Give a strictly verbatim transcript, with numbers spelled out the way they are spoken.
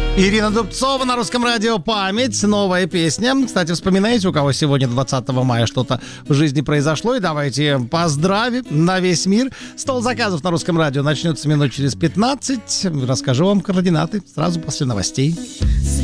Ирина Дубцова на Русском радио «Память». Новая песня. Кстати, вспоминаете, у кого сегодня двадцатого мая что-то в жизни произошло? И давайте поздравим на весь мир. Стол заказов на Русском радио начнется минут через пятнадцать. Расскажу вам координаты сразу после новостей.